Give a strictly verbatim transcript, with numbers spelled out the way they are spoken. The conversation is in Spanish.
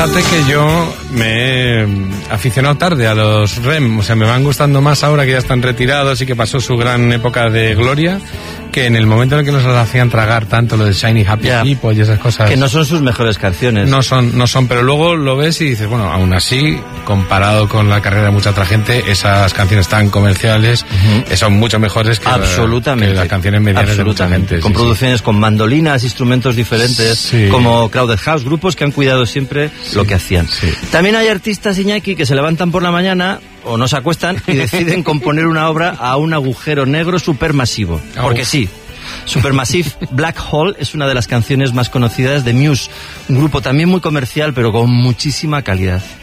Fíjate que yo me he aficionado tarde a los R E M, o sea, me van gustando más ahora que ya están retirados y que pasó su gran época de gloria, que en el momento en el que nos las hacían tragar tanto lo de Shiny Happy yeah. People y esas cosas. Que no son sus mejores canciones. No son, no son, pero luego lo ves y dices, bueno, aún así, comparado con la carrera de mucha otra gente, esas canciones tan comerciales uh-huh. son mucho mejores que, Absolutamente. La, que las canciones medianas de mucha gente. Con sí, producciones sí. con mandolinas, instrumentos diferentes, sí. como Crowded House, grupos que han cuidado siempre sí. lo que hacían. Sí. También hay artistas, Iñaki, que se levantan por la mañana o no se acuestan y deciden componer una obra a un agujero negro supermasivo. Oh. Porque sí, Supermassive Black Hole es una de las canciones más conocidas de Muse, un grupo también muy comercial pero con muchísima calidad.